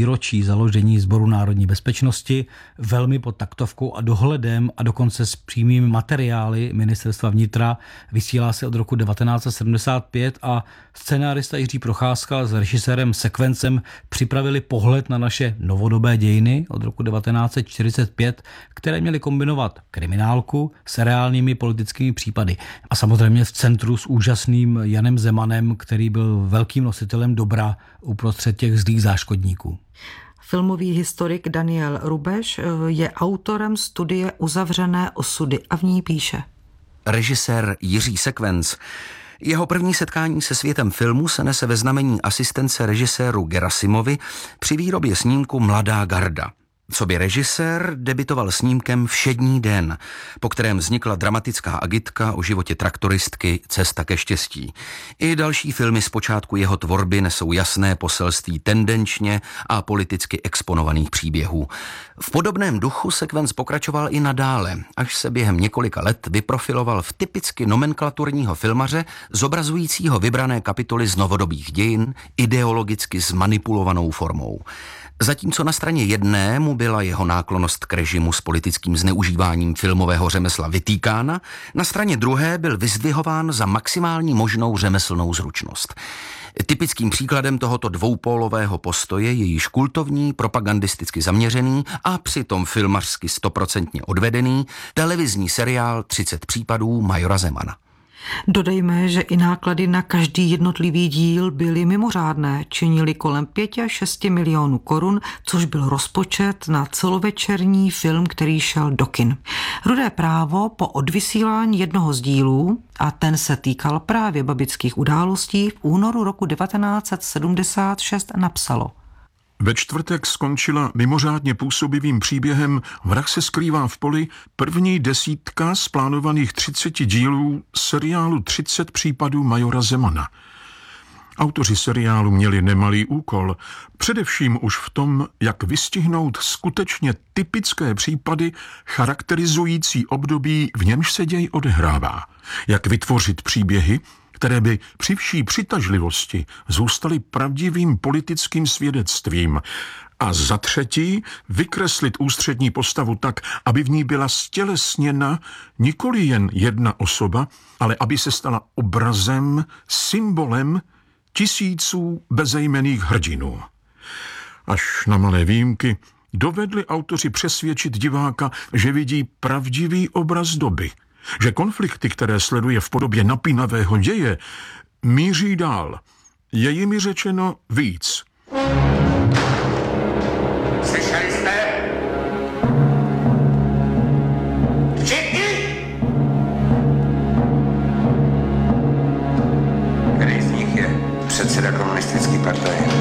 výročí založení Sboru národní bezpečnosti, velmi pod taktovkou a dohledem a dokonce s přímými materiály Ministerstva vnitra. Vysílá se od roku 1975 a scenárista Jiří Procházka s režisérem Sekvencem připravili pohled na naše novodobé dějiny od roku 1945, které měly kombinovat kriminálku s reálnými politickými případy. A samozřejmě v centru s úžasným Janem Zemanem, který byl velkým nositelem dobra uprostřed těch zlých záškodníků. Filmový historik Daniel Rubeš je autorem studie Uzavřené osudy a v ní píše. Režisér Jiří Sekvenc. Jeho první setkání se světem filmu se nese ve znamení asistence režiséru Gerasimovi při výrobě snímku Mladá garda. Coby režisér debitoval snímkem Všední den, po kterém vznikla dramatická agitka o životě traktoristky Cesta ke štěstí. I další filmy z počátku jeho tvorby nesou jasné poselství tendenčně a politicky exponovaných příběhů. V podobném duchu Sekvenc pokračoval i nadále, až se během několika let vyprofiloval v typicky nomenklaturního filmaře zobrazujícího vybrané kapitoly z novodobých dějin ideologicky zmanipulovanou formou. Zatímco na straně jedné mu byla jeho náklonnost k režimu s politickým zneužíváním filmového řemesla vytýkána, na straně druhé byl vyzdvihován za maximální možnou řemeslnou zručnost. Typickým příkladem tohoto dvoupólového postoje je již kultovní, propagandisticky zaměřený a přitom filmařsky 100% odvedený televizní seriál 30 případů majora Zemana. Dodejme, že i náklady na každý jednotlivý díl byly mimořádné, činily kolem 5 až 6 milionů korun, což byl rozpočet na celovečerní film, který šel do kin. Rudé právo po odvysílání jednoho z dílů, a ten se týkal právě babických událostí, v únoru roku 1976 napsalo: Ve čtvrtek skončila mimořádně působivým příběhem Vrah se skrývá v poli první desítka z plánovaných 30 dílů seriálu 30 případů majora Zemana. Autoři seriálu měli nemalý úkol, především už v tom, jak vystihnout skutečně typické případy charakterizující období, v němž se děj odehrává, jak vytvořit příběhy, které by při vší přitažlivosti zůstaly pravdivým politickým svědectvím, a za třetí vykreslit ústřední postavu tak, aby v ní byla stělesněna nikoli jen jedna osoba, ale aby se stala obrazem, symbolem tisíců bezejmenných hrdinů. Až na malé výjimky dovedli autoři přesvědčit diváka, že vidí pravdivý obraz doby, že konflikty, které sleduje v podobě napínavého děje, míří dál. Je jimi řečeno víc. Slyšeli jste? Všichni? Který z nich je předseda komunistické partaje?